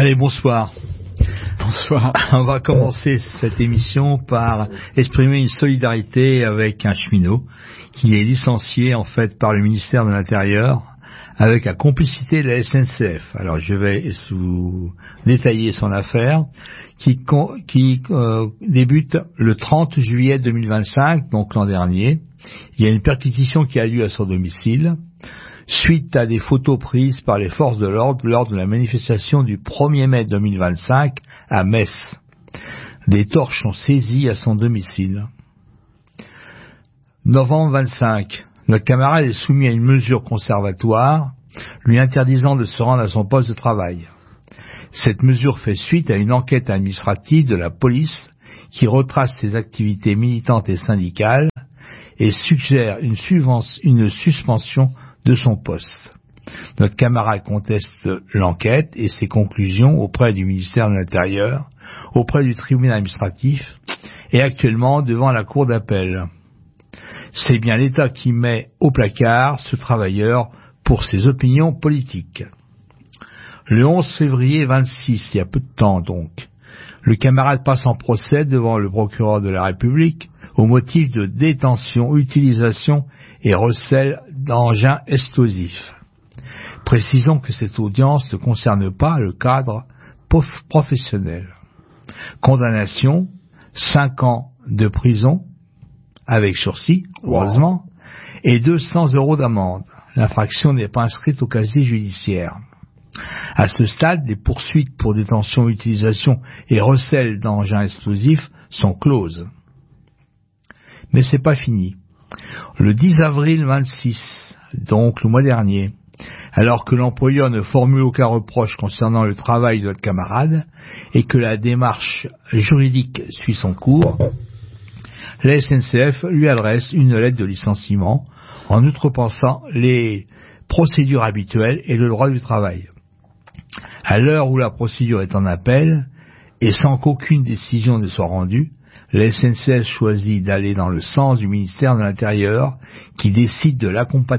Allez, bonsoir. Bonsoir. On va commencer cette émission par exprimer une solidarité avec un cheminot qui est licencié en fait par le ministère de l'Intérieur avec la complicité de la SNCF. Alors je vais vous détailler son affaire qui débute le 30 juillet 2025, donc l'an dernier. Il y a une perquisition qui a lieu à son domicile suite à des photos prises par les forces de l'ordre lors de la manifestation du 1er mai 2025 à Metz. Des torches sont saisies à son domicile. Novembre 25, notre camarade est soumis à une mesure conservatoire lui interdisant de se rendre à son poste de travail. Cette mesure fait suite à une enquête administrative de la police qui retrace ses activités militantes et syndicales et suggère une suspension de son poste. Notre camarade conteste l'enquête et ses conclusions auprès du ministère de l'Intérieur, auprès du tribunal administratif et actuellement devant la cour d'appel. C'est bien l'État qui met au placard ce travailleur pour ses opinions politiques. Le 11 février 26, il y a peu de temps donc, le camarade passe en procès devant le procureur de la République au motif de détention, utilisation et recel d'engins explosifs. Précisons que cette audience ne concerne pas le cadre professionnel. Condamnation, 5 ans de prison, avec sursis, heureusement, et 200 € d'amende. L'infraction n'est pas inscrite au casier judiciaire. À ce stade, les poursuites pour détention, utilisation et recel d'engins explosifs sont closes. Mais c'est pas fini. Le 10 avril 26, donc le mois dernier, alors que l'employeur ne formule aucun reproche concernant le travail de notre camarade et que la démarche juridique suit son cours, la SNCF lui adresse une lettre de licenciement en outrepensant les procédures habituelles et le droit du travail. À l'heure où la procédure est en appel et sans qu'aucune décision ne soit rendue, la SNCF choisit d'aller dans le sens du ministère de l'Intérieur qui décide de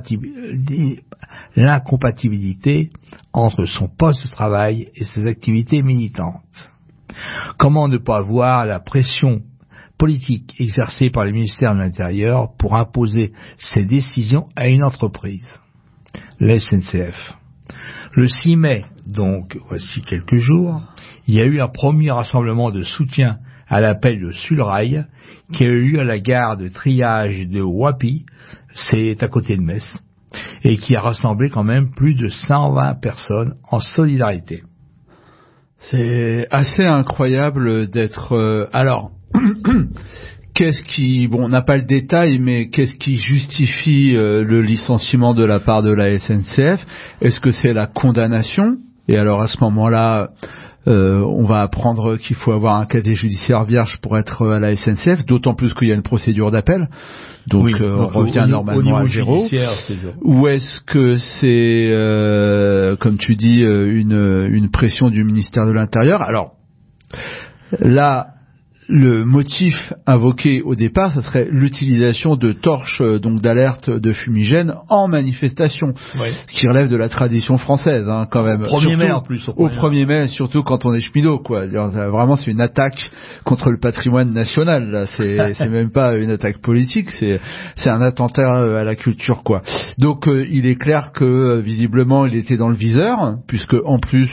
l'incompatibilité entre son poste de travail et ses activités militantes. Comment ne pas voir la pression politique exercée par le ministère de l'Intérieur pour imposer ces décisions à une entreprise, la SNCF. Le 6 mai, donc voici quelques jours, il y a eu un premier rassemblement de soutien à l'appel de Sulrail qui a eu lieu à la gare de triage de Wapi, c'est à côté de Metz, et qui a rassemblé quand même plus de 120 personnes en solidarité. C'est assez incroyable d'être... Alors, qu'est-ce qui... Bon, on n'a pas le détail, mais qu'est-ce qui justifie le licenciement de la part de la SNCF? Est-ce que c'est la condamnation? Et alors à ce moment-là... on va apprendre qu'il faut avoir un casier judiciaire vierge pour être à la SNCF, d'autant plus qu'il y a une procédure d'appel. Donc, oui, on revient normalement à zéro. Ou est-ce que c'est, comme tu dis, une pression du ministère de l'Intérieur? Alors, là, le motif invoqué au départ, ce serait l'utilisation de torches, donc d'alerte de fumigène en manifestation, oui. Ce qui relève de la tradition française, hein, quand même. Au 1er mai en plus. Au 1er mai, surtout quand on est cheminot, quoi. Vraiment, c'est une attaque contre le patrimoine national. Là, c'est même pas une attaque politique, c'est un attentat à la culture, quoi. Donc, il est clair que visiblement, il était dans le viseur, puisque en plus,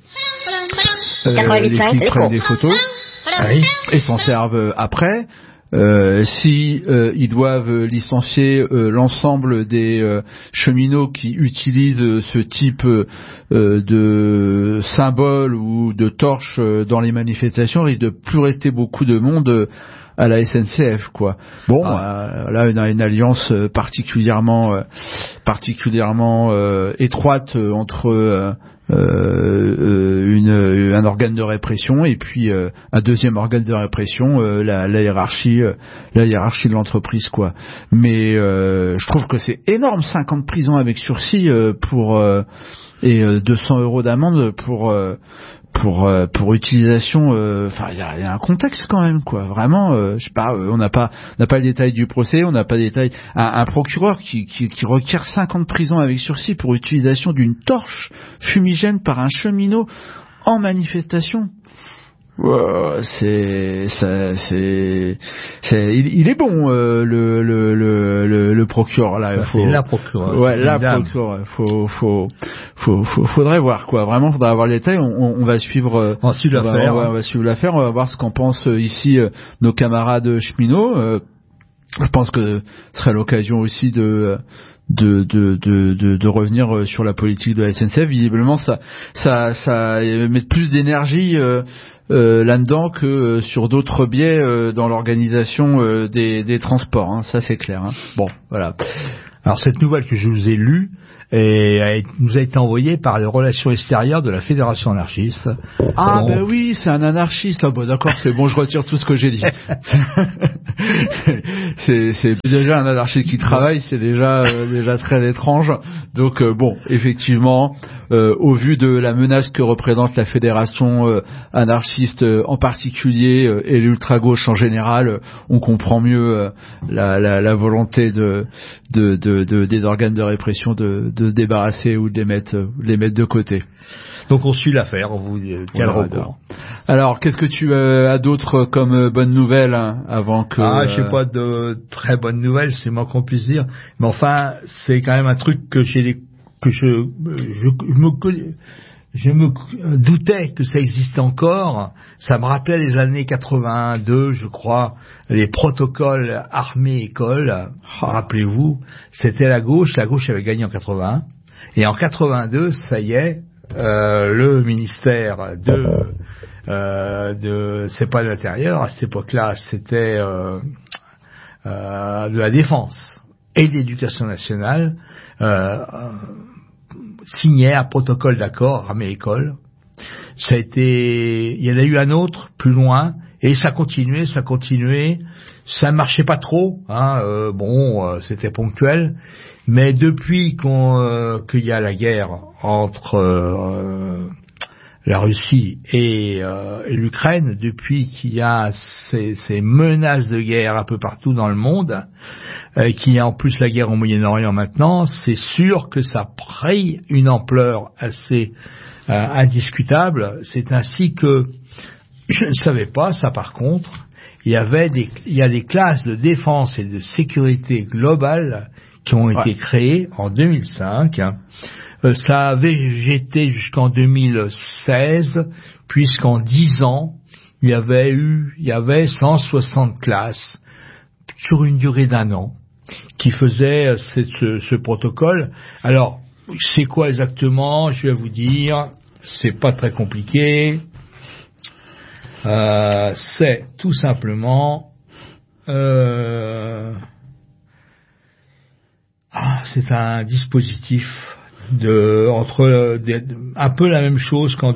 les flics prennent des photos. Oui. Et s'en servent après. Si ils doivent licencier l'ensemble des cheminots qui utilisent ce type de symbole ou de torche dans les manifestations, il risque de plus rester beaucoup de monde à la SNCF, quoi. Bon, là, on a une alliance particulièrement étroite entre un organe de répression et puis un deuxième organe de répression, la hiérarchie de l'entreprise, quoi. Mais je trouve que c'est énorme, 5 ans de prison avec sursis et 200 € d'amende pour utilisation. Enfin, il y a un contexte quand même, quoi. Vraiment, je sais pas, on n'a pas le détail du procès, on n'a pas le détail. Un procureur qui requiert 5 ans de prison avec sursis pour utilisation d'une torche fumigène par un cheminot en manifestation. Il est bon le procureur là. C'est la procureure. Ouais, la procureure. Faudrait voir quoi. Vraiment, faudrait avoir les détails. On va suivre. On va suivre l'affaire. On va suivre l'affaire. On va voir ce qu'en pensent ici nos camarades cheminots. Je pense que ce serait l'occasion aussi de revenir sur la politique de la SNCF. Visiblement, ça met plus d'énergie là-dedans que sur d'autres biais dans l'organisation des transports. Hein. Ça, c'est clair. Hein. Bon, voilà. Alors, cette nouvelle que je vous ai lue nous a été envoyée par les relations extérieures de la Fédération anarchiste. Ah, ben oui, c'est un anarchiste. Ah, bon, d'accord, c'est bon, je retire tout ce que j'ai dit. c'est déjà un anarchiste qui travaille, c'est déjà très étrange. Donc, bon, effectivement, au vu de la menace que représente la Fédération anarchiste en particulier et l'ultra-gauche en général, on comprend mieux la volonté des organes de répression de débarrasser ou de les mettre de côté. Donc on suit l'affaire, on vous tiendra au courant. Alors, qu'est-ce que tu as d'autre comme bonne nouvelle avant que... Ah, je sais pas de très bonnes nouvelles, c'est moins qu'on puisse dire. Mais enfin, c'est quand même un truc que je me doutais que ça existait encore. Ça me rappelait les années 82, je crois, les protocoles armée-école. Rappelez-vous, c'était la gauche avait gagné en 81. Et en 82, ça y est, le ministère c'est pas de l'Intérieur, à cette époque-là, c'était de la Défense et de l'Éducation nationale, signait un protocole d'accord armée-école. Il y en a eu un autre plus loin et ça continuait, ça marchait pas trop, hein, c'était ponctuel, mais depuis qu'il y a la guerre entre la Russie et l'Ukraine, depuis qu'il y a ces menaces de guerre un peu partout dans le monde, qu'il y a en plus la guerre au Moyen-Orient maintenant, c'est sûr que ça a pris une ampleur assez indiscutable. C'est ainsi que je ne savais pas ça. Par contre, il y a des classes de défense et de sécurité globale qui ont été créées en 2005. Ça a végété jusqu'en 2016, puisqu'en 10 ans, il y avait 160 classes sur une durée d'1 an qui faisaient ce protocole. Alors, c'est quoi exactement? Je vais vous dire, c'est pas très compliqué. C'est tout simplement c'est un dispositif un peu la même chose qu'en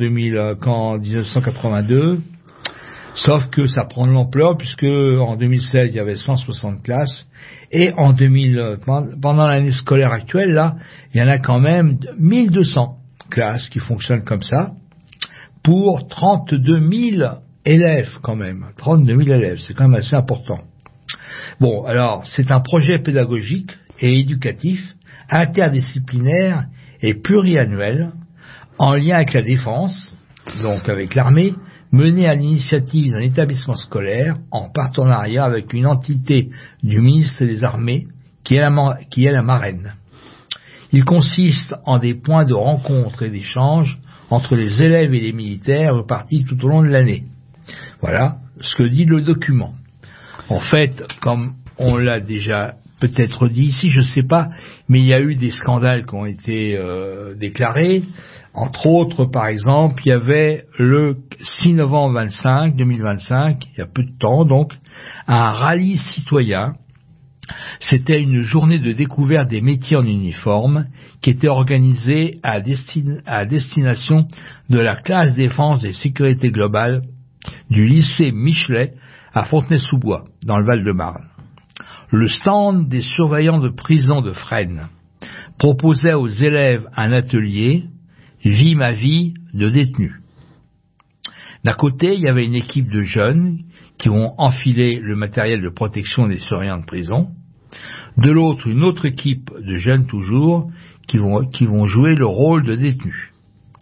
1982, sauf que ça prend de l'ampleur puisque en 2016 il y avait 160 classes et pendant l'année scolaire actuelle là, il y en a quand même 1200 classes qui fonctionnent comme ça pour 32 000 élèves quand même. 32 000 élèves, c'est quand même assez important. Bon, alors c'est un projet pédagogique et éducatif interdisciplinaire et pluriannuel en lien avec la défense, donc avec l'armée, mené à l'initiative d'un établissement scolaire en partenariat avec une entité du ministère des Armées qui est la marraine. Il consiste en des points de rencontre et d'échange entre les élèves et les militaires répartis tout au long de l'année. Voilà ce que dit le document. En fait, comme on l'a déjà peut-être dit ici, je ne sais pas, mais il y a eu des scandales qui ont été déclarés. Entre autres, par exemple, il y avait le 6 novembre 2025, il y a peu de temps donc, un rallye citoyen. C'était une journée de découverte des métiers en uniforme qui était organisée à destination de la classe défense et sécurité globale du lycée Michelet à Fontenay-sous-Bois, dans le Val-de-Marne. Le stand des surveillants de prison de Fresnes proposait aux élèves un atelier « Vie ma vie » de détenus. D'un côté, il y avait une équipe de jeunes qui ont enfilé le matériel de protection des surveillants de prison. De l'autre, une autre équipe de jeunes toujours qui vont jouer le rôle de détenus.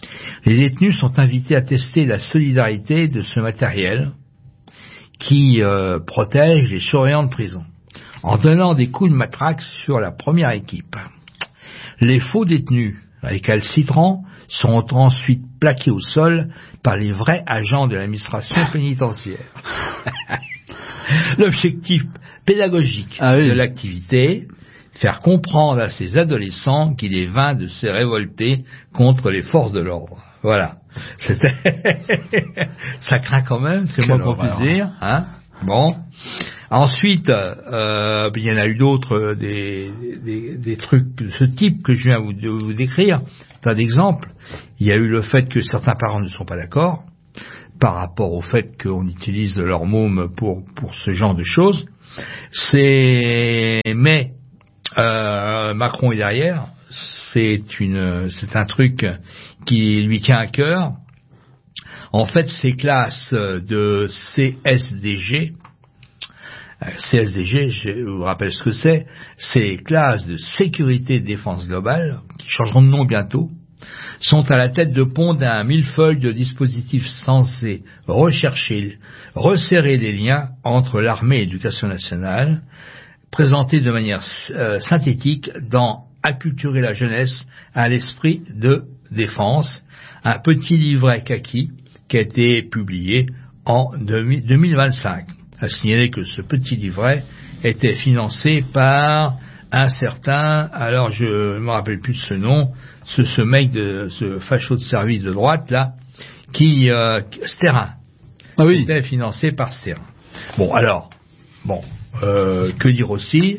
Les détenus sont invités à tester la solidarité de ce matériel qui protège les surveillants de prison, en donnant des coups de matraque sur la première équipe. Les faux détenus récalcitrants sont ensuite plaqués au sol par les vrais agents de l'administration pénitentiaire. L'objectif pédagogique de l'activité, faire comprendre à ces adolescents qu'il est vain de se révolter contre les forces de l'ordre. Voilà. Ça craint quand même, c'est moi qu'on puisse dire, hein. Bon. Ensuite, il y en a eu d'autres, des trucs de ce type que je viens de vous décrire. Plein d'exemples. Il y a eu le fait que certains parents ne sont pas d'accord par rapport au fait qu'on utilise leur môme pour ce genre de choses. Mais Macron est derrière. C'est un truc qui lui tient à cœur. En fait, ces classes de CSDG, je vous rappelle ce que c'est les classes de sécurité et de défense globale, qui changeront de nom bientôt, sont à la tête de pont d'un millefeuille de dispositifs censés resserrer les liens entre l'armée et l'éducation nationale, présentés de manière synthétique dans Acculturer la jeunesse à l'esprit de défense, un petit livret kaki qui a été publié en 2025. À signaler que ce petit livret était financé par un certain, alors je ne me rappelle plus de ce nom, ce mec ce facho de service de droite là, Sterin. Ah oui. Était financé par Sterin. Que dire aussi?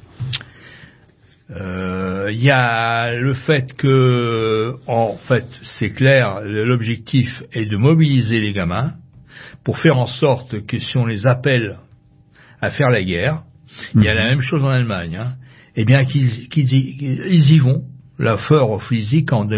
Il y a le fait que, en fait, c'est clair, l'objectif est de mobiliser les gamins pour faire en sorte que si on les appelle à faire la guerre, il y a la même chose en Allemagne, eh bien qu'ils y vont, la feur physique en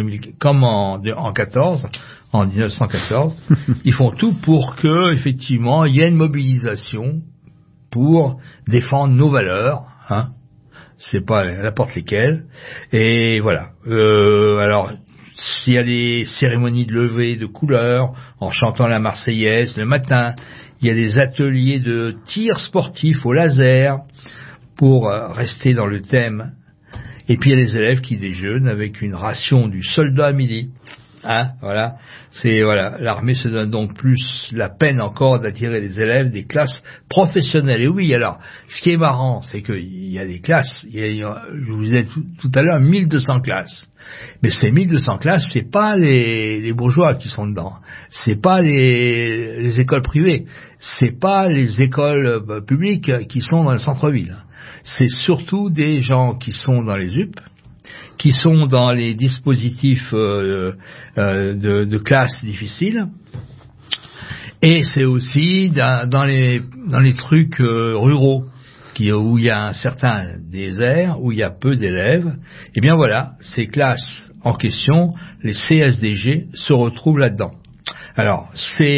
1914, ils font tout pour que effectivement il y ait une mobilisation pour défendre nos valeurs, c'est pas n'importe lesquelles, et voilà. Alors s'il y a des cérémonies de levée de couleurs en chantant la Marseillaise le matin, il y a des ateliers de tir sportif au laser pour rester dans le thème, et puis il y a les élèves qui déjeunent avec une ration du soldat à midi. Voilà. L'armée se donne donc plus la peine encore d'attirer les élèves des classes professionnelles. Et oui, alors, ce qui est marrant, c'est qu'il y a des classes, je vous disais tout à l'heure, 1200 classes. Mais ces 1200 classes, c'est pas les bourgeois qui sont dedans. C'est pas les écoles privées. C'est pas les écoles publiques qui sont dans le centre-ville. C'est surtout des gens qui sont dans les UP, qui sont dans les dispositifs de classes difficiles, et c'est aussi dans les trucs ruraux où il y a un certain désert, où il y a peu d'élèves. Et bien voilà, ces classes en question, les CSDG, se retrouvent là-dedans. Alors,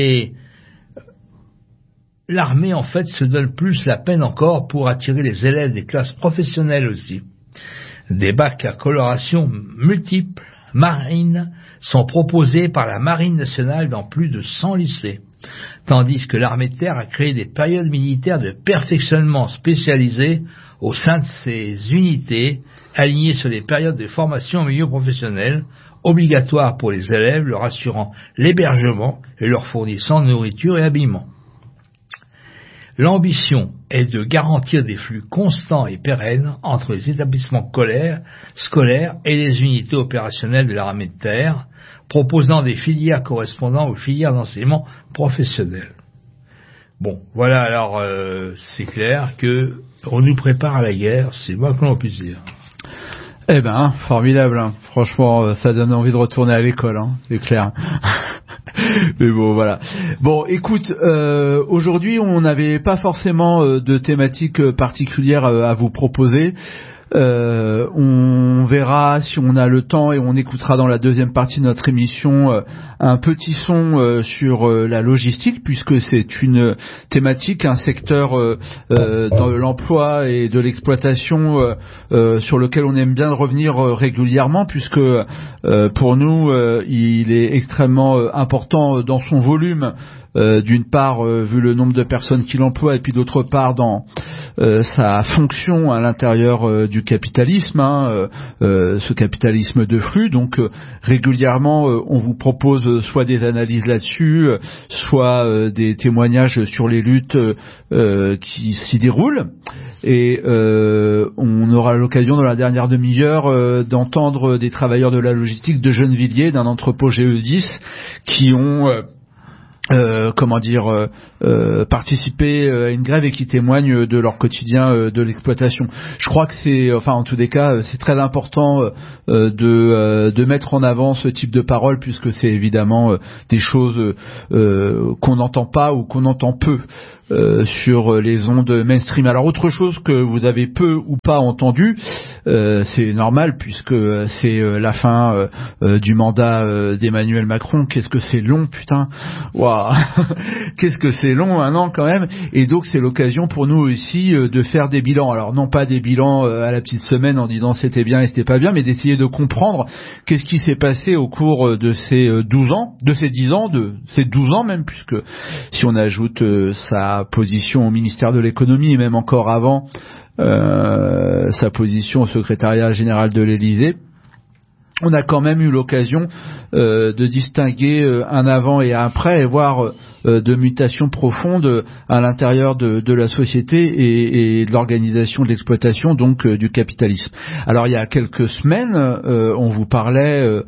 l'armée en fait se donne plus la peine encore pour attirer les élèves des classes professionnelles aussi. Des bacs à coloration multiples, marines, sont proposés par la Marine nationale dans plus de 100 lycées, tandis que l'armée de terre a créé des périodes militaires de perfectionnement spécialisées au sein de ces unités, alignées sur les périodes de formation au milieu professionnel, obligatoires pour les élèves, leur assurant l'hébergement et leur fournissant nourriture et habillement. L'ambition est de garantir des flux constants et pérennes entre les établissements scolaires et les unités opérationnelles de l'armée de terre, proposant des filières correspondant aux filières d'enseignement professionnel. Bon, voilà, alors c'est clair que on nous prépare à la guerre, c'est moins que l'on puisse dire. Eh ben, formidable, franchement, ça donne envie de retourner à l'école, c'est clair. Mais bon, voilà. Bon, écoute, aujourd'hui, on n'avait pas forcément de thématique particulière à vous proposer. On verra si on a le temps et on écoutera dans la deuxième partie de notre émission un petit son sur la logistique, puisque c'est une thématique, un secteur dans l'emploi et de l'exploitation sur lequel on aime bien revenir régulièrement, puisque pour nous il est extrêmement important dans son volume, d'une part vu le nombre de personnes qui l'emploient, et puis d'autre part dans sa fonction à l'intérieur du capitalisme, ce capitalisme de flux. Donc régulièrement on vous propose soit des analyses là-dessus, soit des témoignages sur les luttes qui s'y déroulent. Et on aura l'occasion dans la dernière demi-heure d'entendre des travailleurs de la logistique de Gennevilliers, d'un entrepôt GE10, qui ont participer à une grève et qui témoignent de leur quotidien de l'exploitation. Je crois que c'est, en tous les cas, c'est très important de mettre en avant ce type de parole, puisque c'est évidemment des choses qu'on n'entend pas ou qu'on entend peu sur les ondes mainstream. Alors autre chose que vous avez peu ou pas entendu, c'est normal puisque c'est la fin du mandat d'Emmanuel Macron. Qu'est-ce que c'est long, putain. Waouh. Qu'est-ce que c'est long, un an quand même. Et donc c'est l'occasion pour nous aussi de faire des bilans. Alors non pas des bilans à la petite semaine en disant c'était bien et c'était pas bien, mais d'essayer de comprendre qu'est-ce qui s'est passé au cours de ces 12 ans, de ces 10 ans, de ces 12 ans même, puisque si on ajoute sa position au ministère de l'économie et même encore avant sa position au secrétariat général de l'Élysée, on a quand même eu l'occasion de distinguer un avant et un après et voir de mutations profondes à l'intérieur de la société et de l'organisation de l'exploitation, donc du capitalisme. Alors il y a quelques semaines, on vous parlait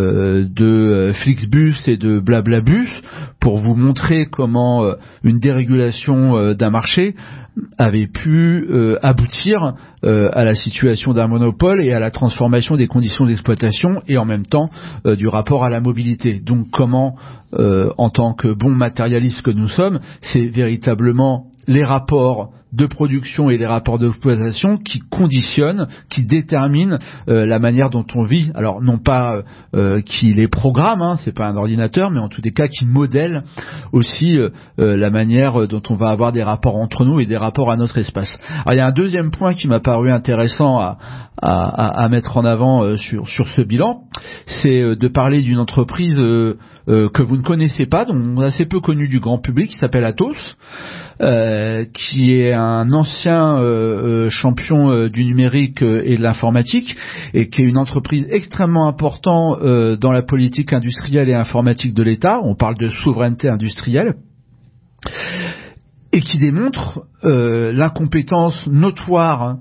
de Flixbus et de Blablabus pour vous montrer comment une dérégulation d'un marché avait pu aboutir à la situation d'un monopole et à la transformation des conditions d'exploitation et en même temps du rapport à la mobilité. Donc comment, en tant que bons matérialistes que nous sommes, c'est véritablement les rapports de production et les rapports d'exploitation qui conditionnent, qui déterminent la manière dont on vit. Alors non pas qui les programme, c'est pas un ordinateur, mais en tous les cas qui modèle aussi la manière dont on va avoir des rapports entre nous et des rapports à notre espace. Alors il y a un deuxième point qui m'a paru intéressant à mettre en avant sur ce bilan, c'est de parler d'une entreprise que vous ne connaissez pas, dont assez peu connue du grand public, qui s'appelle Atos, qui est un ancien champion du numérique et de l'informatique, et qui est une entreprise extrêmement importante dans la politique industrielle et informatique de l'État. On parle de souveraineté industrielle, et qui démontre l'incompétence notoire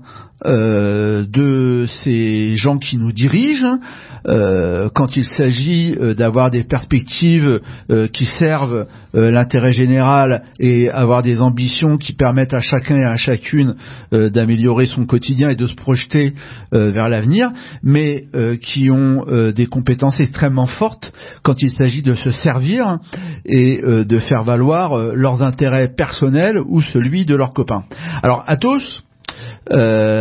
de ces gens qui nous dirigent quand il s'agit d'avoir des perspectives qui servent l'intérêt général et avoir des ambitions qui permettent à chacun et à chacune d'améliorer son quotidien et de se projeter vers l'avenir, mais qui ont des compétences extrêmement fortes quand il s'agit de se servir et de faire valoir leurs intérêts personnels ou celui de leurs copains. Alors Atos, comme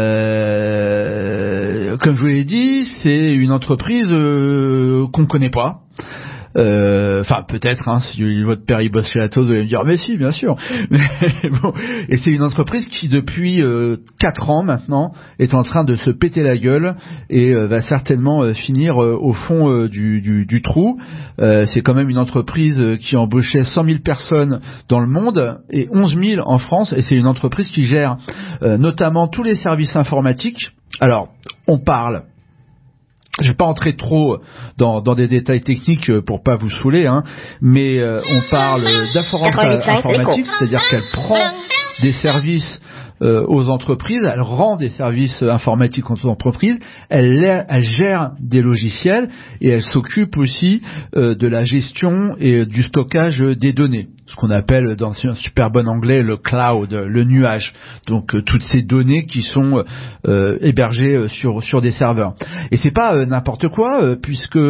je vous l'ai dit, c'est une entreprise qu'on ne connaît pas. Peut-être, si votre père il bosse chez Atos, vous allez me dire mais si, bien sûr. Mais bon, et c'est une entreprise qui depuis 4 ans maintenant est en train de se péter la gueule et va certainement finir au fond du trou. C'est quand même une entreprise qui embauchait 100 000 personnes dans le monde et 11 000 en France, et c'est une entreprise qui gère notamment tous les services informatiques. Alors, on parle, je ne vais pas entrer trop dans des détails techniques pour pas vous saouler, mais on parle d'informatique, c'est-à-dire qu'elle prend des services aux entreprises, elle rend des services informatiques aux entreprises, elle gère des logiciels et elle s'occupe aussi de la gestion et du stockage des données. Ce qu'on appelle dans un super bon anglais le cloud, le nuage. Donc toutes ces données qui sont hébergées sur des serveurs. Et c'est pas n'importe quoi, puisque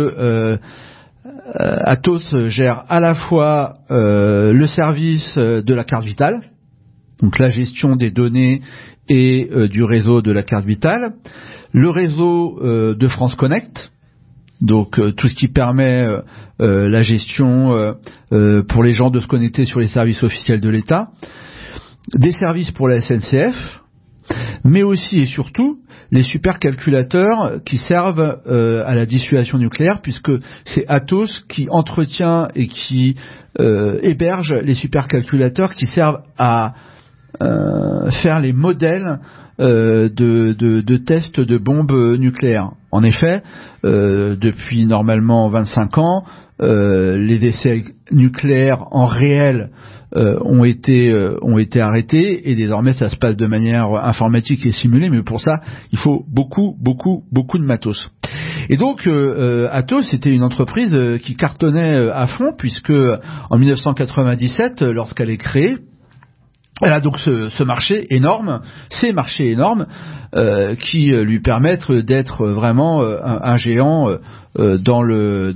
Atos gère à la fois le service de la carte vitale, donc la gestion des données et du réseau de la carte vitale, le réseau de France Connect, donc tout ce qui permet la gestion pour les gens de se connecter sur les services officiels de l'État, des services pour la SNCF, mais aussi et surtout les supercalculateurs qui servent à la dissuasion nucléaire, puisque c'est Atos qui entretient et qui héberge les supercalculateurs qui servent à faire les modèles de tests de bombes nucléaires. En effet, depuis normalement 25 ans, les essais nucléaires en réel ont été arrêtés, et désormais ça se passe de manière informatique et simulée, mais pour ça il faut beaucoup de matos. Et donc Atos, c'était une entreprise qui cartonnait à fond, puisque en 1997, lorsqu'elle est créée, elle a donc ce marché énorme, ces marchés énormes qui lui permettent d'être vraiment un géant dans le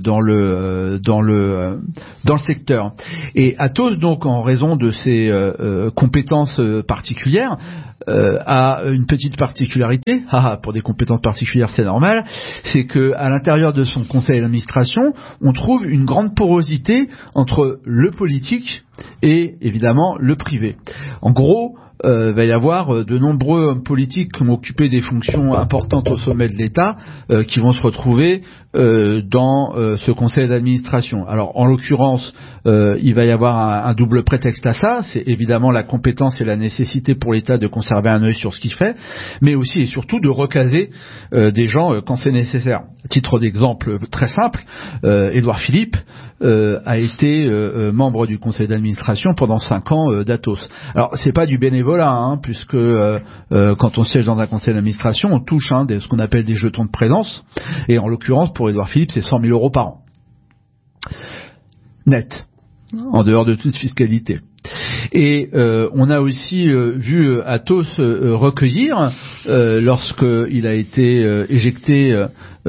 secteur. Et Atos, donc, en raison de ses compétences particulières, a une petite particularité. Pour des compétences particulières, c'est normal. C'est que à l'intérieur de son conseil d'administration, on trouve une grande porosité entre le politique et évidemment le privé. En gros, va y avoir de nombreux hommes politiques qui ont occupé des fonctions importantes au sommet de l'État qui vont se retrouver dans ce conseil d'administration. Alors, en l'occurrence, il va y avoir un double prétexte à ça. C'est évidemment la compétence et la nécessité pour l'État de conserver un œil sur ce qu'il fait, mais aussi et surtout de recaser des gens quand c'est nécessaire. Titre d'exemple très simple, Édouard Philippe a été membre du conseil d'administration pendant 5 ans d'Atos. Alors, c'est pas du bénévolat, puisque quand on siège dans un conseil d'administration, on touche ce qu'on appelle des jetons de présence, et en l'occurrence pour Édouard Philippe, c'est 100 000 euros par an. Net, en dehors de toute fiscalité. Et on a aussi vu Atos recueillir, lorsqu'il a été éjecté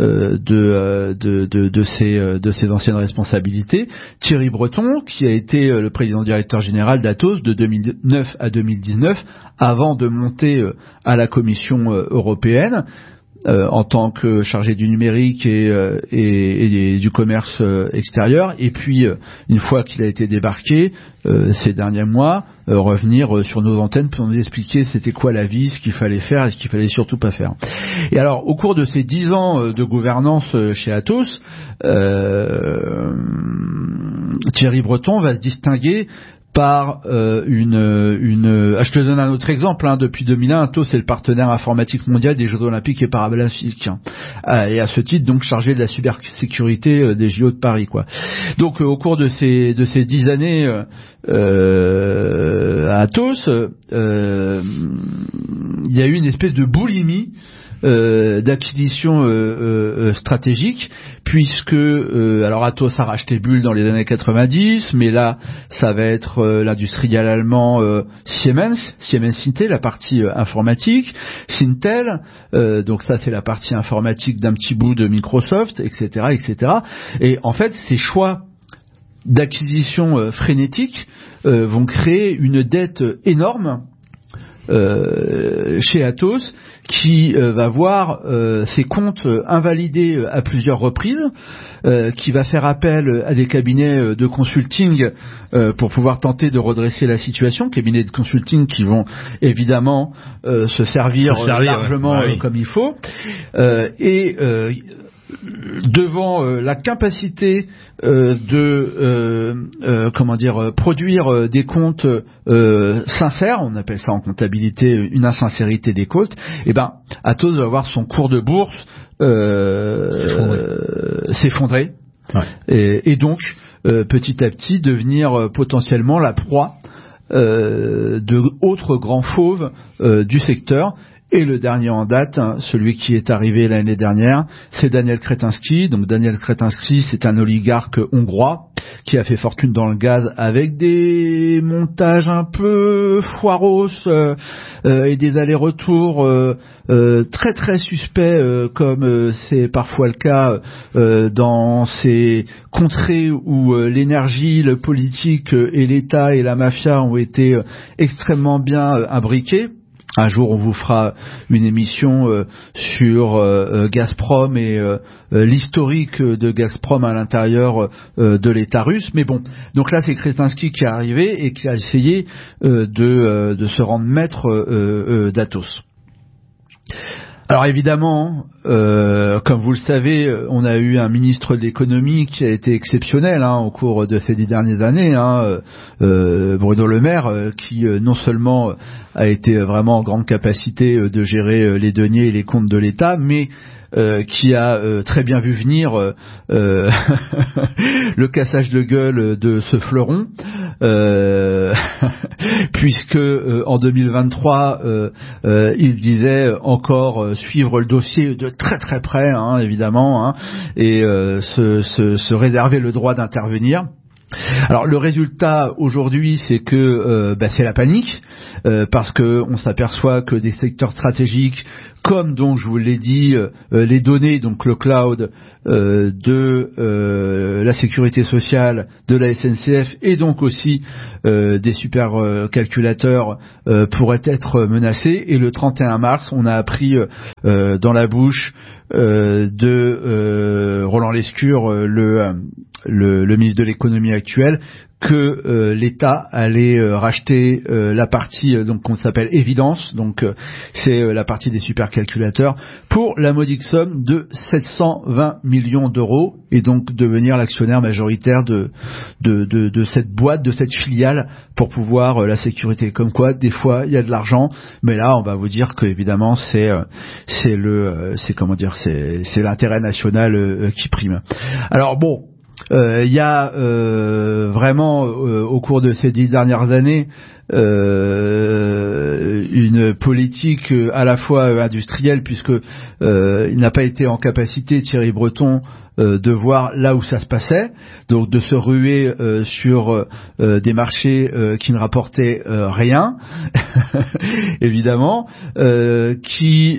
de ses anciennes responsabilités, Thierry Breton, qui a été le président directeur général d'Atos de 2009 à 2019, avant de monter à la Commission européenne, en tant que chargé du numérique et du commerce extérieur, et puis une fois qu'il a été débarqué ces derniers mois, revenir sur nos antennes pour nous expliquer c'était quoi la vie, ce qu'il fallait faire et ce qu'il fallait surtout pas faire. Et alors, au cours de ces 10 ans de gouvernance chez Atos, Thierry Breton va se distinguer par je te donne un autre exemple, depuis 2001, Atos est le partenaire informatique mondial des Jeux Olympiques et Paralympiques, et à ce titre donc chargé de la cybersécurité des JO de Paris, quoi. Donc au cours de ces 10 années à Atos, il y a eu une espèce de boulimie d'acquisition stratégique, puisque alors Atos a racheté Bull dans les années 90, mais là ça va être l'industriel allemand Siemens Intel, la partie informatique, Syntel, donc ça c'est la partie informatique d'un petit bout de Microsoft, etc. Et en fait, ces choix d'acquisition frénétique vont créer une dette énorme chez Atos, qui va voir ses comptes invalidés à plusieurs reprises, qui va faire appel à des cabinets de consulting pour pouvoir tenter de redresser la situation, cabinets de consulting qui vont évidemment se servir largement comme il faut, et devant l'incapacité de produire des comptes sincères, on appelle ça en comptabilité une insincérité des comptes, Atos va voir son cours de bourse s'effondrer, et donc petit à petit devenir potentiellement la proie de autres grands fauves du secteur. Et le dernier en date, celui qui est arrivé l'année dernière, c'est Daniel Kretinsky. Donc Daniel Kretinsky, c'est un oligarque hongrois qui a fait fortune dans le gaz avec des montages un peu foiros et des allers-retours très très suspects, comme c'est parfois le cas dans ces contrées où l'énergie, le politique et l'État et la mafia ont été extrêmement bien imbriqués. Un jour, on vous fera une émission sur Gazprom et l'historique de Gazprom à l'intérieur de l'État russe. Mais bon, donc là, c'est Kretinsky qui est arrivé et qui a essayé de se rendre maître d'Atos. Alors évidemment, comme vous le savez, on a eu un ministre de l'économie qui a été exceptionnel au cours de ces 10 dernières années, Bruno Le Maire, qui non seulement a été vraiment en grande capacité de gérer les deniers et les comptes de l'État, mais qui a très bien vu venir le cassage de gueule de ce fleuron, puisque en 2023 il disait encore suivre le dossier de très très près, évidemment, et se réserver le droit d'intervenir. Alors le résultat aujourd'hui, c'est que c'est la panique, parce que on s'aperçoit que des secteurs stratégiques comme donc je vous l'ai dit, les données, donc le cloud de la sécurité sociale, de la SNCF et donc aussi des supercalculateurs pourraient être menacés. Et le 31 mars, on a appris dans la bouche de Roland Lescure, le ministre de l'économie actuel, que l'État allait racheter la partie donc qu'on s'appelle Évidence, donc c'est la partie des supercalculateurs, pour la modique somme de 720 millions d'euros, et donc devenir l'actionnaire majoritaire de cette boîte, de cette filiale, pour pouvoir la sécurité. Comme quoi, des fois, il y a de l'argent, mais là, on va vous dire que évidemment, c'est l'intérêt national qui prime. Alors bon. Il y a vraiment au cours de ces 10 dernières années une politique à la fois industrielle, puisque il n'a pas été en capacité, Thierry Breton, de voir là où ça se passait, donc de se ruer sur des marchés qui ne rapportaient rien, évidemment, qui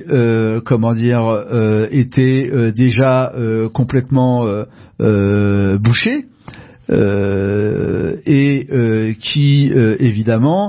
étaient déjà complètement bouchés, et qui évidemment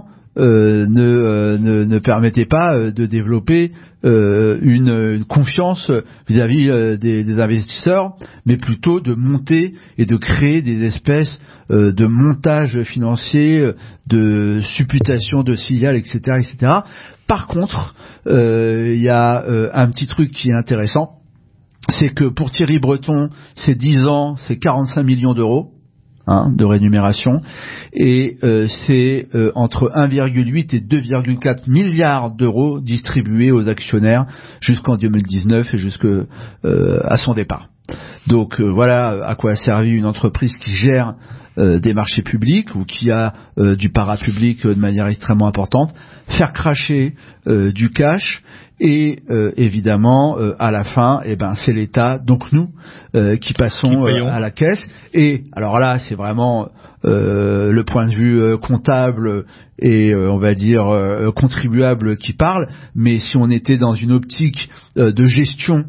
ne permettait pas de développer une confiance vis-à-vis des investisseurs, mais plutôt de monter et de créer des espèces de montages financiers, de supputation de filiales, etc., etc. Par contre, il y a un petit truc qui est intéressant, c'est que pour Thierry Breton, c'est 10 ans, c'est 45 millions d'euros de rémunération, et c'est entre 1,8 et 2,4 milliards d'euros distribués aux actionnaires jusqu'en 2019 et à son départ. Donc voilà à quoi a servi une entreprise qui gère des marchés publics ou qui a du parapublic de manière extrêmement importante, faire cracher du cash, et évidemment à la fin, c'est l'État, donc nous, qui passons à la caisse. Et alors là, c'est vraiment le point de vue comptable et on va dire contribuable qui parle, mais si on était dans une optique de gestion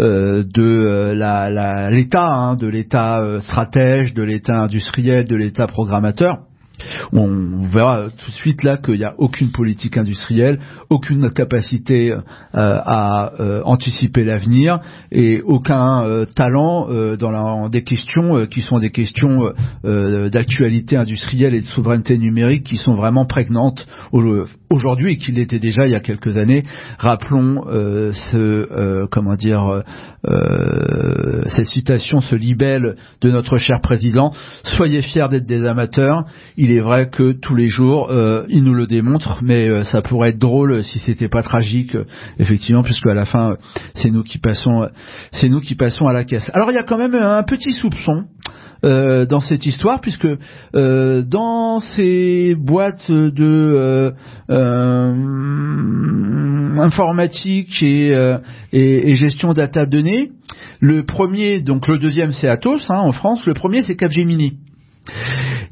de l'État, de l'État stratège, de l'État industriel, de l'État programmateur, on verra tout de suite là qu'il n'y a aucune politique industrielle, aucune capacité à anticiper l'avenir et aucun talent dans des questions qui sont des questions d'actualité industrielle et de souveraineté numérique qui sont vraiment prégnantes aujourd'hui et qui l'étaient déjà il y a quelques années. Rappelons cette citation, ce libelle de notre cher président: soyez fiers d'être des amateurs. Il est vrai que tous les jours, il nous le démontre, mais ça pourrait être drôle si c'était pas tragique, effectivement, puisque à la fin, c'est nous qui passons à la caisse. Alors il y a quand même un petit soupçon dans cette histoire, puisque dans ces boîtes de informatique et gestion data données, le premier, donc le deuxième c'est Atos en France, le premier c'est Capgemini.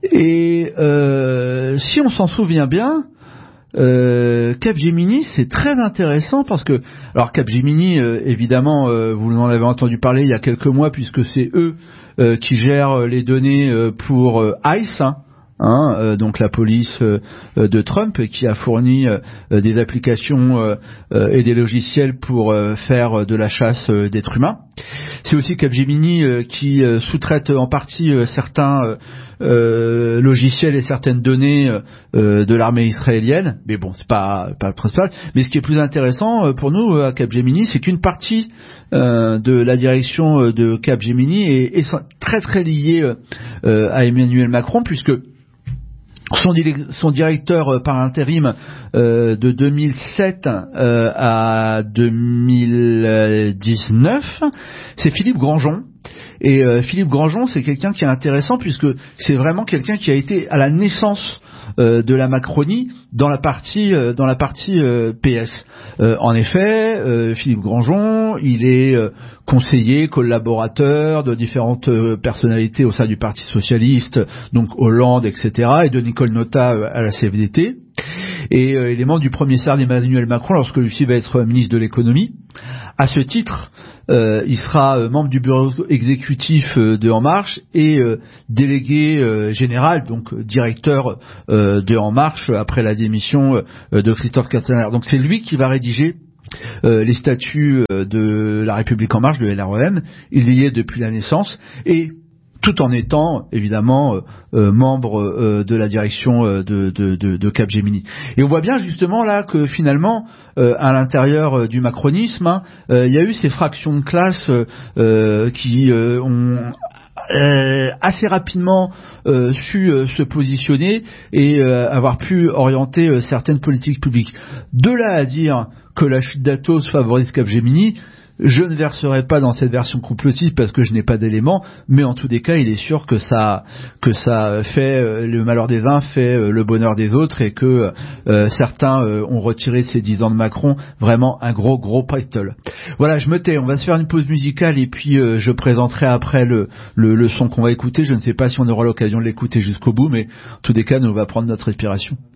Et si on s'en souvient bien, Capgemini, c'est très intéressant parce que, alors Capgemini, évidemment, vous en avez entendu parler il y a quelques mois puisque c'est eux qui gèrent les données pour ICE, donc la police de Trump, qui a fourni des applications et des logiciels pour faire de la chasse d'êtres humains. C'est aussi Capgemini qui sous-traite en partie certains logiciels et certaines données de l'armée israélienne, mais bon, c'est pas le principal. Mais ce qui est plus intéressant pour nous à Capgemini, c'est qu'une partie de la direction de Capgemini est très très liée à Emmanuel Macron, puisque son directeur par intérim de 2007 à 2019, c'est Philippe Grandjean. Et Philippe Grandjean, c'est quelqu'un qui est intéressant puisque c'est vraiment quelqu'un qui a été à la naissance de la Macronie dans la partie PS. En effet, Philippe Grandjean, il est conseiller, collaborateur de différentes personnalités au sein du Parti socialiste, donc Hollande, etc., et de Nicole Notat à la CFDT. Et il est membre du premier cercle d'Emmanuel Macron lorsque lui va être ministre de l'économie. À ce titre, il sera membre du bureau exécutif de En Marche et délégué général, donc directeur de En Marche après la démission de Christophe Castaner. Donc c'est lui qui va rédiger les statuts de la République En Marche, de LREM. Il y est depuis la naissance et tout en étant évidemment membre de la direction de Capgemini. Et on voit bien justement là que finalement à l'intérieur du macronisme, il y a eu ces fractions de classe qui ont assez rapidement su se positionner et avoir pu orienter certaines politiques publiques. De là à dire que la chute d'Atos favorise Capgemini, je ne verserai pas dans cette version complotiste parce que je n'ai pas d'éléments, mais en tous les cas, il est sûr que ça fait le malheur des uns, fait le bonheur des autres, et que certains ont retiré ces 10 ans de Macron vraiment un gros pactole. Voilà, je me tais, on va se faire une pause musicale et puis je présenterai après le son qu'on va écouter. Je ne sais pas si on aura l'occasion de l'écouter jusqu'au bout, mais en tous les cas, nous on va prendre notre respiration.